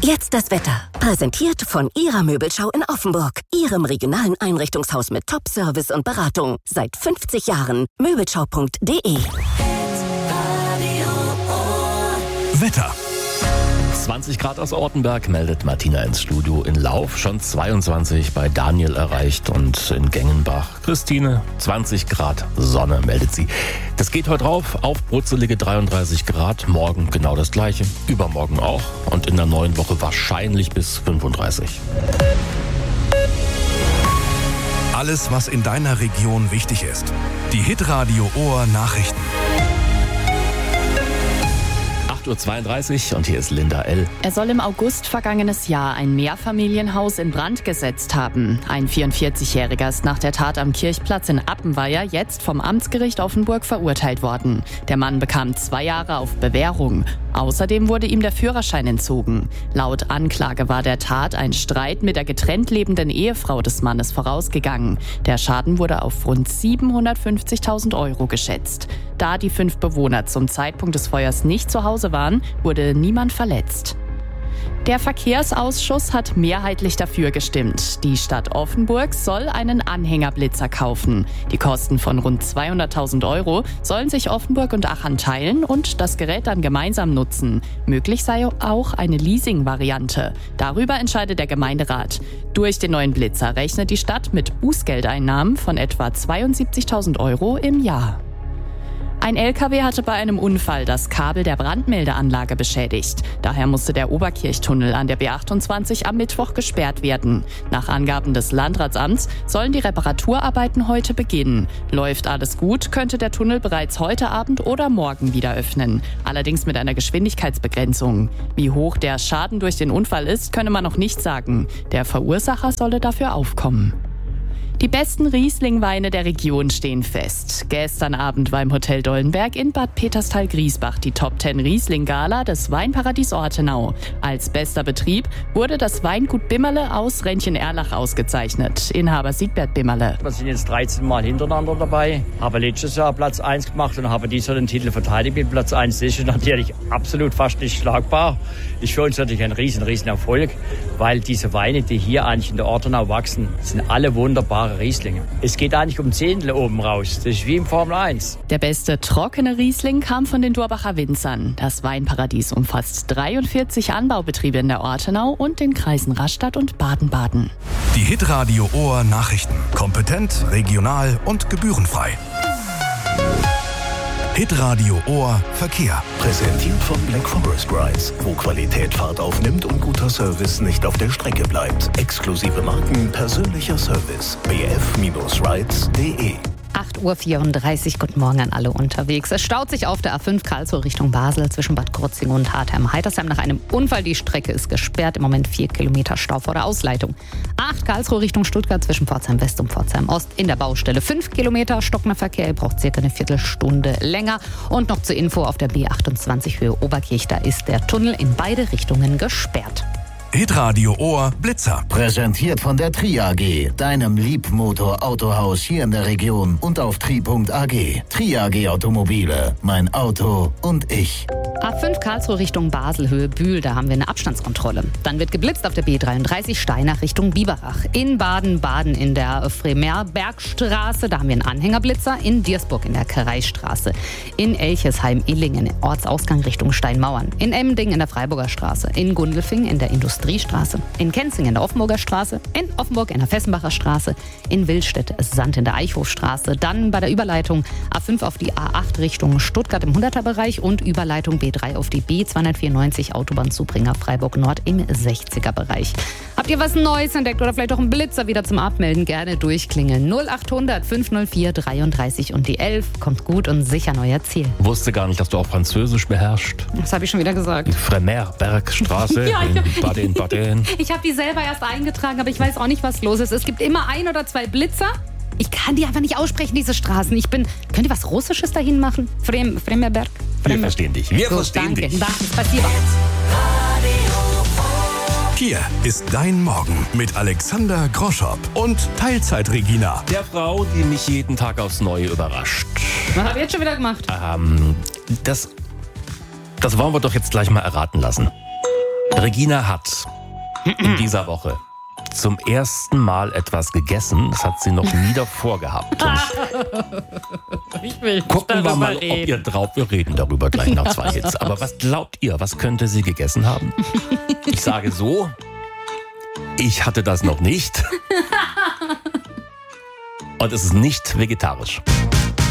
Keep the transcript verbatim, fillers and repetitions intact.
Jetzt das Wetter. Präsentiert von Ihrer Möbelschau in Offenburg. Ihrem regionalen Einrichtungshaus mit Top-Service und Beratung. Seit fünfzig Jahren. Möbelschau punkt de. Wetter. zwanzig Grad aus Ortenberg, meldet Martina ins Studio. In Lauf schon zweiundzwanzig bei Daniel erreicht und in Gengenbach. Christine, zwanzig Grad Sonne, meldet sie. Das geht heute rauf auf brutzelige dreiunddreißig Grad. Morgen genau das gleiche, übermorgen auch und in der neuen Woche wahrscheinlich bis fünfunddreißig. Alles, was in deiner Region wichtig ist. Die Hitradio Ohr Nachrichten. acht Uhr zweiunddreißig und hier ist Linda L. Er soll im August vergangenes Jahr ein Mehrfamilienhaus in Brand gesetzt haben. Ein vierundvierzigjähriger ist nach der Tat am Kirchplatz in Appenweier jetzt vom Amtsgericht Offenburg verurteilt worden. Der Mann bekam zwei Jahre auf Bewährung. Außerdem wurde ihm der Führerschein entzogen. Laut Anklage war der Tat ein Streit mit der getrennt lebenden Ehefrau des Mannes vorausgegangen. Der Schaden wurde auf rund siebenhundertfünfzigtausend Euro geschätzt. Da die fünf Bewohner zum Zeitpunkt des Feuers nicht zu Hause waren, wurde niemand verletzt. Der Verkehrsausschuss hat mehrheitlich dafür gestimmt. Die Stadt Offenburg soll einen Anhängerblitzer kaufen. Die Kosten von rund zweihunderttausend Euro sollen sich Offenburg und Aachen teilen und das Gerät dann gemeinsam nutzen. Möglich sei auch eine Leasing-Variante. Darüber entscheidet der Gemeinderat. Durch den neuen Blitzer rechnet die Stadt mit Bußgeldeinnahmen von etwa zweiundsiebzigtausend Euro im Jahr. Ein L K W hatte bei einem Unfall das Kabel der Brandmeldeanlage beschädigt. Daher musste der Oberkirchtunnel an der B achtundzwanzig am Mittwoch gesperrt werden. Nach Angaben des Landratsamts sollen die Reparaturarbeiten heute beginnen. Läuft alles gut, könnte der Tunnel bereits heute Abend oder morgen wieder öffnen. Allerdings mit einer Geschwindigkeitsbegrenzung. Wie hoch der Schaden durch den Unfall ist, könne man noch nicht sagen. Der Verursacher solle dafür aufkommen. Die besten Riesling-Weine der Region stehen fest. Gestern Abend war im Hotel Dollenberg in Bad Peterstal-Griesbach die Top zehn Riesling-Gala des Weinparadies Ortenau. Als bester Betrieb wurde das Weingut Bimmerle aus Rentchen-Erlach ausgezeichnet. Inhaber Siegbert Bimmerle. Wir sind jetzt dreizehn Mal hintereinander dabei, habe letztes Jahr Platz eins gemacht und habe dieses Jahr den Titel verteidigt mit Platz eins. Das ist natürlich absolut fast nicht schlagbar. Ist für uns natürlich ein riesen, riesen Erfolg, weil diese Weine, die hier eigentlich in der Ortenau wachsen, sind alle wunderbar Rieslinge. Es geht eigentlich um Zehntel oben raus. Das ist wie im Formel eins. Der beste trockene Riesling kam von den Durbacher Winzern. Das Weinparadies umfasst dreiundvierzig Anbaubetriebe in der Ortenau und den Kreisen Rastatt und Baden-Baden. Die Hitradio Ohr Nachrichten. Kompetent, regional und gebührenfrei. Hitradio Ohr Verkehr. Präsentiert von Black Forest Rides, wo Qualität Fahrt aufnimmt und guter Service nicht auf der Strecke bleibt. Exklusive Marken, persönlicher Service. b f rides punkt de. acht Uhr vierunddreißig, guten Morgen an alle unterwegs. Es staut sich auf der A fünf Karlsruhe Richtung Basel zwischen Bad Krozing und Hartheim-Heitersheim nach einem Unfall. Die Strecke ist gesperrt, im Moment vier Kilometer Stau vor der Ausleitung. acht Karlsruhe Richtung Stuttgart zwischen Pforzheim West und Pforzheim Ost in der Baustelle. fünf Kilometer stockender Verkehr, ihr braucht circa eine Viertelstunde länger. Und noch zur Info auf der B achtundzwanzig Höhe Oberkirch, da ist der Tunnel in beide Richtungen gesperrt. Hitradio Ohr Blitzer. Präsentiert von der Tri A G, deinem Liebmotor-Autohaus hier in der Region und auf tri punkt a g. Tri A G Automobile, mein Auto und ich. A fünf Karlsruhe Richtung Basel, Höhe Bühl, da haben wir eine Abstandskontrolle. Dann wird geblitzt auf der B dreiunddreißig Steinach Richtung Biberach. In Baden-Baden in der Fremerbergstraße, da haben wir einen Anhängerblitzer. In Diersburg in der Kreisstraße. In Elchesheim-Illingen, Ortsausgang Richtung Steinmauern. In Emmending in der Freiburger Straße. In Gundelfing in der Industriestraße. In Kenzing in der Offenburger Straße. In Offenburg in der Fessenbacher Straße. In Wildstedt-Sand in der Eichhofstraße. Dann bei der Überleitung A fünf auf die A acht Richtung Stuttgart im hunderter-Bereich und Überleitung B drei auf die B zweihundertvierundneunzig Autobahnzubringer Freiburg Nord im sechziger-Bereich. Habt ihr was Neues entdeckt oder vielleicht auch einen Blitzer wieder zum Abmelden? Gerne durchklingeln. null achthundert fünfhundertvier dreiunddreißig und die elf. Kommt gut und sicher neuer Ziel. Wusste gar nicht, dass du auch Französisch beherrschst. Das habe ich schon wieder gesagt. Fremerbergstraße ja, in Baden-Baden. Ich habe die selber erst eingetragen, aber ich weiß auch nicht, was los ist. Es gibt immer ein oder zwei Blitzer. Ich kann die einfach nicht aussprechen, diese Straßen. Ich bin. Könnt ihr was Russisches dahin machen? Frem, Fremerberg? Wir verstehen dich. Wir Gut, verstehen danke. dich. Danke, spasiba. Hier ist dein Morgen mit Alexander Groschopp und Teilzeit-Regina. Der Frau, die mich jeden Tag aufs Neue überrascht. Was habt ihr jetzt schon wieder gemacht? Ähm, das, das wollen wir doch jetzt gleich mal erraten lassen. Regina hat in dieser Woche zum ersten Mal etwas gegessen. Das hat sie noch nie davor gehabt. Und Ich will gucken wir mal, reden. ob ihr drauf. Wir reden darüber gleich nach zwei Hits. Aber was glaubt ihr, was könnte sie gegessen haben? Ich sage so, ich hatte das noch nicht. Und es ist nicht vegetarisch.